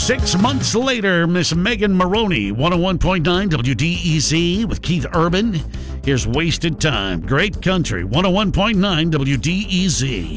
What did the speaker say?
6 months later, Miss Megan Maroney, 101.9 WDEZ with Keith Urban. Here's Wasted Time. Great Country, 101.9 WDEZ.